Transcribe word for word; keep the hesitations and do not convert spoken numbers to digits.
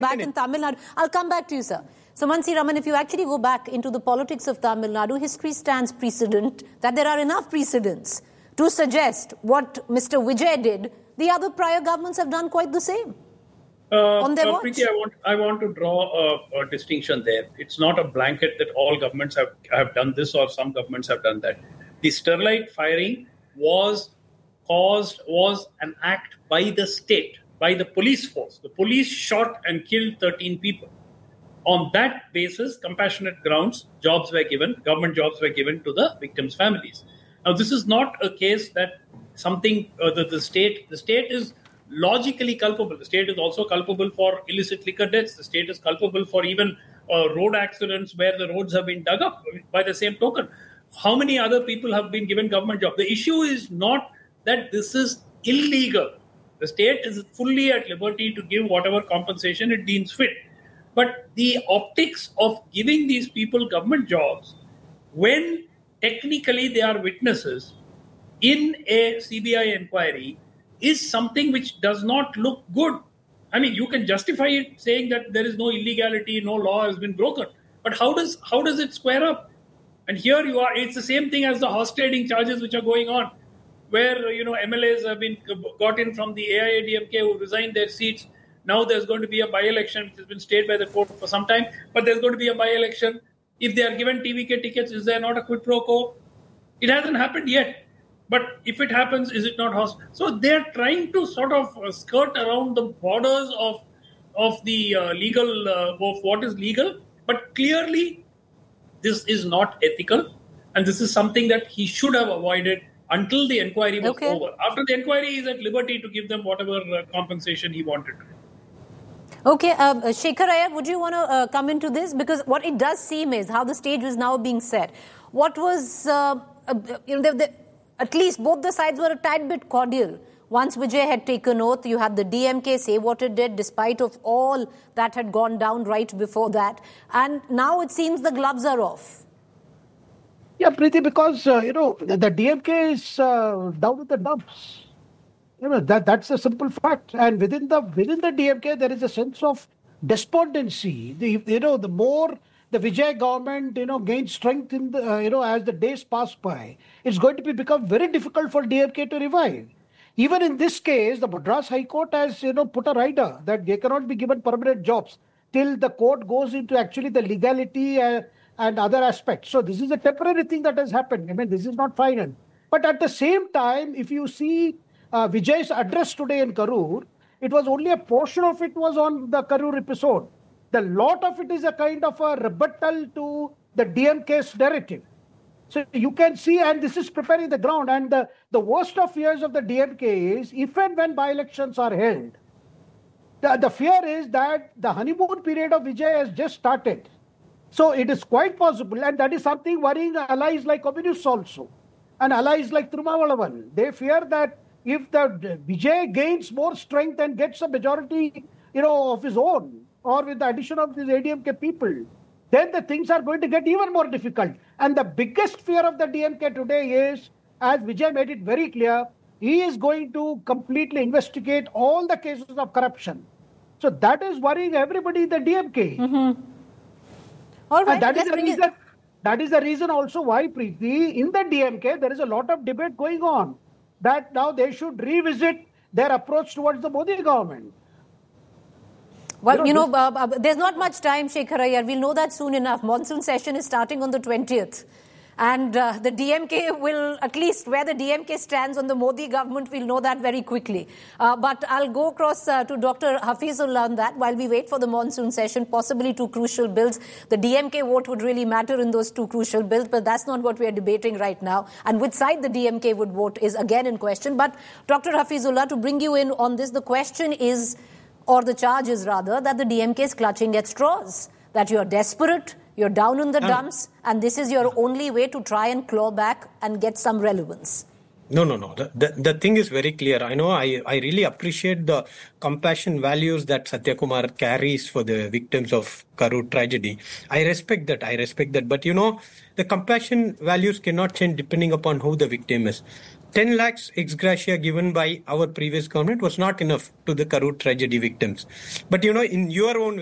back in Tamil Nadu. I'll come back to you, sir. So, Mansi Raman, if you actually go back into the politics of Tamil Nadu, history stands precedent that there are enough precedents to suggest what Mister Vijay did. The other prior governments have done quite the same. Uh, on their uh, watch. Preeti, I want I want to draw a, a distinction there. It's not a blanket that all governments have, have done this or some governments have done that. The Sterlite firing was caused, was an act by the state, by the police force. The police shot and killed thirteen people. On that basis, compassionate grounds, jobs were given, government jobs were given to the victims' families. Now, this is not a case that something, uh, the, the state, the state is logically culpable. The state is also culpable for illicit liquor deaths. The state is culpable for even uh, road accidents where the roads have been dug up. By the same token, how many other people have been given government jobs? The issue is not that this is illegal. The state is fully at liberty to give whatever compensation it deems fit. But the optics of giving these people government jobs when technically they are witnesses in a C B I inquiry is something which does not look good. I mean, you can justify it saying that there is no illegality, no law has been broken. But how does how does it square up? And here you are, it's the same thing as the horse trading charges which are going on, where, you know, M L As have been got in from the A I A D M K who resigned their seats. Now there's going to be a by-election which has been stayed by the court for some time, but there's going to be a by-election. If they are given T V K tickets, is there not a quid pro quo? It hasn't happened yet. But if it happens, is it not hostile? So they're trying to sort of skirt around the borders of of the uh, legal, uh, of what is legal. But clearly, this is not ethical. And this is something that he should have avoided until the inquiry was okay. over. After the inquiry, he's at liberty to give them whatever uh, compensation he wanted. Okay, um, Shekhar Iyer, would you want to uh, come into this? Because what it does seem is how the stage is now being set. What was, uh, uh, you know, the, the, at least both the sides were a tad bit cordial. Once Vijay had taken oath, you had the D M K say what it did, despite of all that had gone down right before that. And now it seems the gloves are off. Yeah, Preeti, because, uh, you know, the D M K is uh, down with the dumps. You know, that that's a simple fact. And within the within the D M K, there is a sense of despondency. The, you know, the more the Vijay government, you know, gains strength in the, uh, you know, as the days pass by, it's going to be become very difficult for D M K to revive. Even in this case, the Madras High Court has, you know, put a rider that they cannot be given permanent jobs till the court goes into actually the legality uh, and other aspects. So this is a temporary thing that has happened. I mean, this is not final. But at the same time, if you see uh, Vijay's address today in Karur, it was only a portion of it was on the Karur episode. The lot of it is a kind of a rebuttal to the D M K's narrative. So you can see, and this is preparing the ground. And the, the worst of fears of the D M K is, if and when by-elections are held, the, the fear is that the honeymoon period of Vijay has just started. So it is quite possible, and that is something worrying allies like communists also, and allies like Tirumavalavan. They fear that if the Vijay gains more strength and gets a majority, you know, of his own, or with the addition of these A D M K people, then the things are going to get even more difficult. And the biggest fear of the D M K today is, as Vijay made it very clear, he is going to completely investigate all the cases of corruption. So that is worrying everybody in the D M K. Mm-hmm. All right, and that is the reason. It. That is the reason also why, Preeti, in the D M K there is a lot of debate going on that now they should revisit their approach towards the Modi government. Well, you know, you know uh, uh, there's not much time, Shekhar Iyer. We'll know that soon enough. Monsoon session is starting on the twentieth. And uh, the D M K will, at least where the D M K stands on the Modi government, we'll know that very quickly. Uh, but I'll go across uh, to Doctor Hafizullah on that while we wait for the monsoon session, possibly two crucial bills. The D M K vote would really matter in those two crucial bills, but that's not what we are debating right now. And which side the D M K would vote is again in question. But Doctor Hafizullah, to bring you in on this, the question is, or the charge is rather, that the D M K is clutching at straws, that you're desperate, you're down in the dumps, and this is your only way to try and claw back and get some relevance. No, no, no. The, the, the thing is very clear. I know I, I really appreciate the compassion values that Satya Kumar carries for the victims of Karur tragedy. I respect that. I respect that. But, you know, the compassion values cannot change depending upon who the victim is. ten lakhs ex gratia given by our previous government was not enough to the Karur tragedy victims. But, you know, in your own